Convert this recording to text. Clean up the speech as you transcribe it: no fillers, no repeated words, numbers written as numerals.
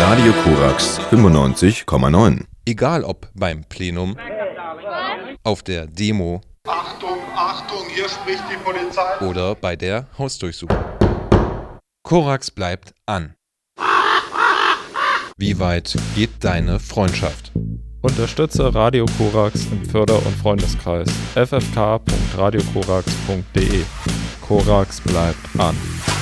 Radio Korax 95,9. Egal ob beim Plenum, auf der Demo, Achtung, Achtung, hier spricht die Polizei. oder bei der Hausdurchsuchung. Korax bleibt an. Wie weit geht deine Freundschaft? Unterstütze Radio Korax im Förder- und Freundeskreis ffk.radiokorax.de. Korax bleibt an.